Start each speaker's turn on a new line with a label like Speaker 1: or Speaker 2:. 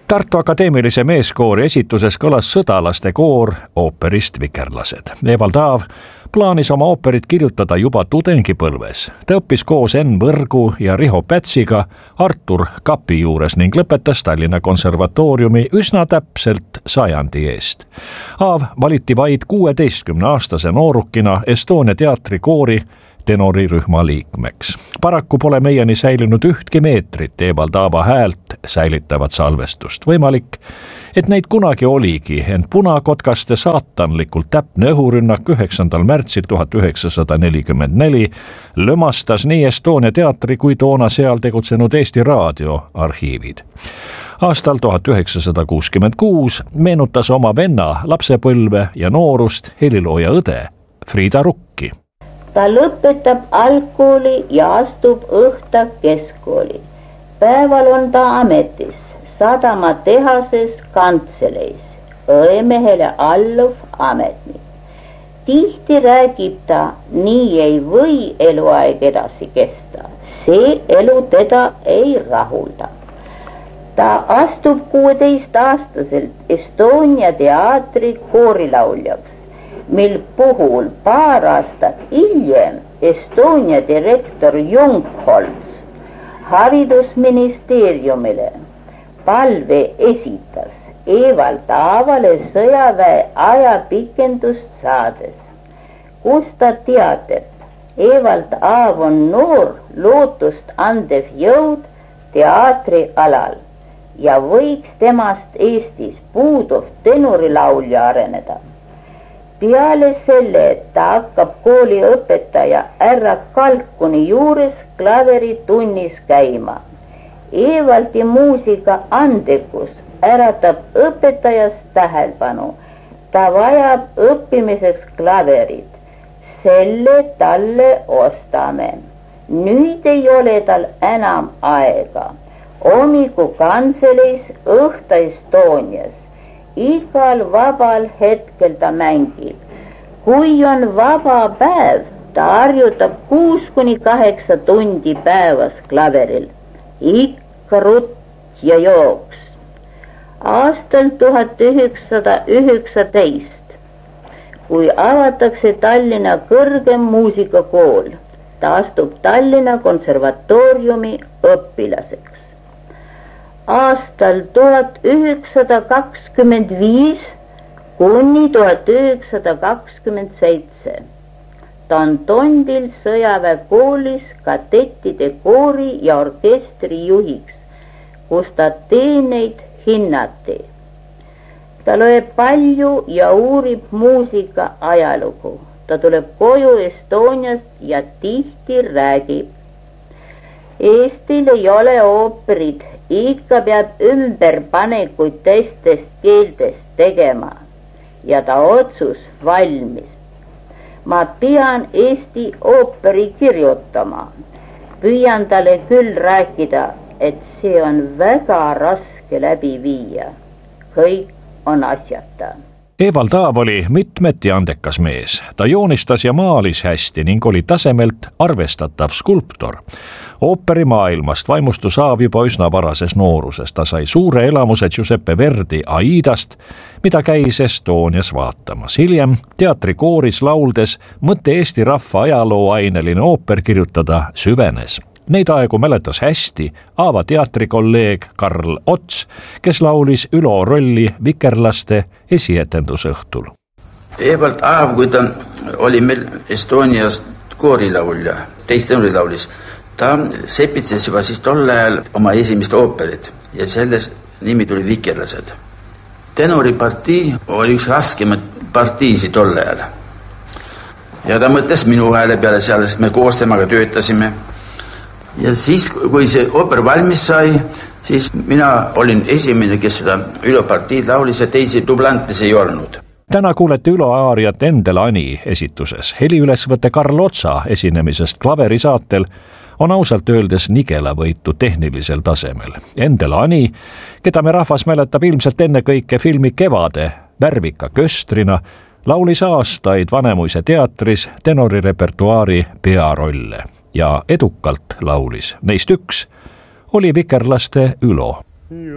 Speaker 1: Tartu Akadeemilise Meeskoori esituses kõlas sõdalaste koor ooperist Vikerlased. Evald Aav plaanis oma ooperit kirjutada juba tudengipõlves. Ta õppis koos Enn Võrgu ja Riho Pätsiga Artur Kapi juures ning lõpetas Tallinna Konservatooriumi üsna täpselt 100 eest. Aav valiti vaid 16-aastase noorukina Estonia teatrikoori tenorirühma liikmeks. Paraku pole meieni säilinud ühtki meetrit Evald Aava häält säilitavat salvestust. Võimalik, et neid kunagi oligi, ent punakotkaste saatanlikult täpne õhurünnak 9. märtsil 1944 lömastas nii Estonia teatri kui toona seal tegutsenud Eesti Raadio arhiivid. Aastal 1966 meenutas oma venna lapsepõlve ja noorust helilooja õde Frieda Rukki.
Speaker 2: Ta lõpetab algkooli ja astub õhta keskkooli. Päeval on ta ametis, sadamatehases kantseleis, õemehele alluv ametnik. Tihti räägib ta, nii ei või eluaeg edasi kesta. See elu teda ei rahulda. Ta astub 16-aastaselt Estonia teatri koorilauljaks, mil puhul paar aastat hiljem Estonia direktor Jungholz haridusministeeriumile palve esitas Evald Aavale sõjaväe ajapikendust saades, kus ta teatab, Evald Aav on noor, lootust andev jõud teatrialal ja võiks temast Eestis puuduv tenorilaulja areneda. Peale selle, et ta hakkab kooliõpetaja härra Kalkuni juures klaveritunnis käima. Evaldi muusika andekus äratab õpetajast tähelepanu. Ta vajab õppimiseks klaverit. Selle talle ostame. Nüüd ei ole tal enam aega. Hommiku kantseleis, õhta Estonias. Igal vabal hetkel ta mängib. Kui on vaba päev, ta harjutab 6-8 tundi päevas klaveril. Ikka rutt ja jooks. Aastal 1919, kui avatakse Tallinna kõrgem muusikakool, ta astub Tallinna Konservatooriumi õpilaseks. Aastal 1925 kuni 1927 ta on Tondil sõjaväekoolis kadettide koori ja orkestri juhiks, kus ta teeneid hinnati. Ta loeb palju ja uurib muusika ajalugu. Ta tuleb koju Estoniast ja tihti räägib. Eestil ei ole ooperid, ikka peab ümberpanekuid teistest keeltest tegema ja ta otsus valmis. Ma pean Eesti ooperi kirjutama. Püüan talle küll rääkida, et see on väga raske läbi viia. Kõik on asjata.
Speaker 1: Evald Aav oli mitmeti andekas mees. Ta joonistas ja maalis hästi ning oli tasemelt arvestatav skulptor. Ooperimaailmast vaimustus Aav juba üsna varases nooruses. Ta sai suure elamuse Giuseppe Verdi Aidast, mida käis Estonias vaatamas. Hiljem teatrikooris lauldes mõte Eesti rahva ajalooaineline ooper kirjutada süvenes. Neid aegu mäletas hästi Aava teatrikolleeg Karl Ots, kes laulis Ülo rolli Vikerlaste esietendusõhtul.
Speaker 3: Evald Aav, kui ta oli meil Estonias koorilaulja, teist tenorilaulis, ta sepitses juba siis tol ajal oma esimest ooperit ja selles nimi tuli Vikerlased. Tenoripartii oli üks raskemaid partiisi tol ajal. Ja ta mõtles minu hääle peale seal, sest me koos temaga töötasime. Ja siis, kui see ooper valmis sai, siis mina olin esimene, kes seda Ülo partiid laulis ja teisi dublantes ei olnud.
Speaker 1: Täna kuulete Ülo aariat Endel Ani esituses. Heliülesvõte Karl Otsa esinemisest klaverisaatel on ausalt öeldes nigelavõitu tehnilisel tasemel. Endel Ani, keda me rahvas mäletab ilmselt ennekõike filmi Kevade värvika köstrina, laulis aastaid Vanemuise teatris tenorirepertuaari pearolle ja edukalt laulis. Neist üks oli Vikerlaste Ülo.